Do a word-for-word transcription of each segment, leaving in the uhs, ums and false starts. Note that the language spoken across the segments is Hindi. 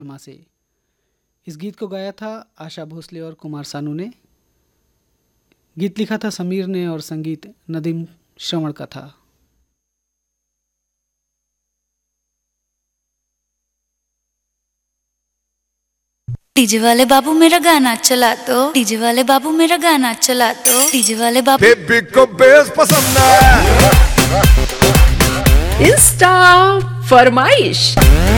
माँ से। इस गीत को गाया था आशा भोसले और कुमार सानू ने। गीत लिखा था समीर ने और संगीत नदीम श्रवण का था। डीजे वाले बाबू मेरा गाना चला दो, डीजे वाले बाबू मेरा गाना चला दो, डीजे वाले बाबू। बेबी को बेस पसंद है। इंस्टा फरमाइश।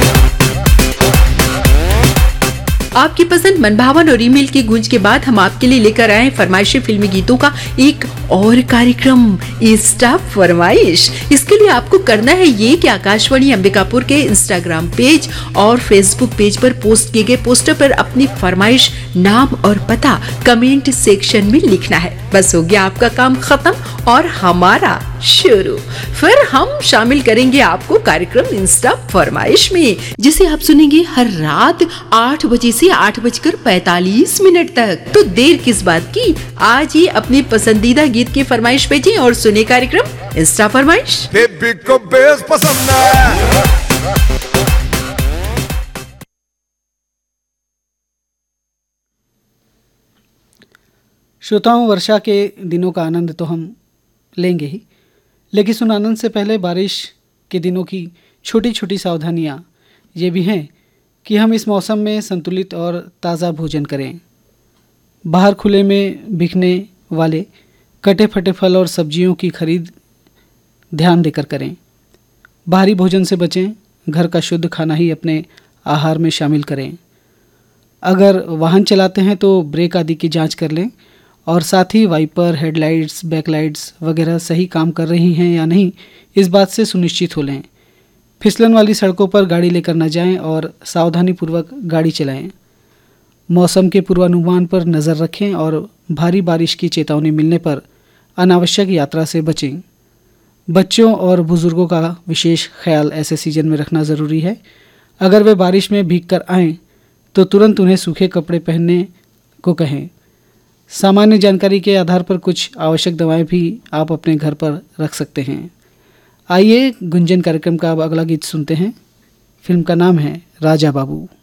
आपकी पसंद मनभावन और ईमेल की गूंज के बाद हम आपके लिए लेकर आए फरमाइशी फिल्मी गीतों का एक और कार्यक्रम इंस्टा फरमाइश। इसके लिए आपको करना है ये कि आकाशवाणी अंबिकापुर के इंस्टाग्राम पेज और फेसबुक पेज पर पोस्ट किए गए पोस्टर पर अपनी फरमाइश, नाम और पता कमेंट सेक्शन में लिखना है। बस हो गया आपका काम खत्म और हमारा शुरू। फिर हम शामिल करेंगे आपको कार्यक्रम इंस्टा फरमाइश में, जिसे आप सुनेंगे हर रात आठ बजे से आठ बजकर पैतालीस मिनट तक। तो देर किस बात की, आज ही अपनी पसंदीदा गीत की फरमाइश भेजें और सुने कार्यक्रम इंस्टा फरमाइश। बेबी को बेस पसंद है। श्रोताओं, वर्षा के दिनों का आनंद तो हम लेंगे ही, लेकिन उन आनंद से पहले बारिश के दिनों की छोटी छोटी सावधानियाँ ये भी हैं कि हम इस मौसम में संतुलित और ताज़ा भोजन करें। बाहर खुले में बिकने वाले कटे फटे फल और सब्जियों की खरीद ध्यान देकर करें। बाहरी भोजन से बचें, घर का शुद्ध खाना ही अपने आहार में शामिल करें। अगर वाहन चलाते हैं तो ब्रेक आदि की जांच कर लें और साथ ही वाइपर, हेडलाइट्स, बैकलाइट्स वगैरह सही काम कर रही हैं या नहीं, इस बात से सुनिश्चित हो लें। फिसलन वाली सड़कों पर गाड़ी लेकर न जाएं और सावधानीपूर्वक गाड़ी चलाएं। मौसम के पूर्वानुमान पर नज़र रखें और भारी बारिश की चेतावनी मिलने पर अनावश्यक यात्रा से बचें। बच्चों और बुजुर्गों का विशेष ख्याल ऐसे सीजन में रखना ज़रूरी है। अगर वे बारिश में भीग कर आएँ तो तुरंत उन्हें सूखे कपड़े पहनने को कहें। सामान्य जानकारी के आधार पर कुछ आवश्यक दवाएं भी आप अपने घर पर रख सकते हैं। आइए गुंजन कार्यक्रम का अब अगला गीत सुनते हैं। फिल्म का नाम है राजा बाबू।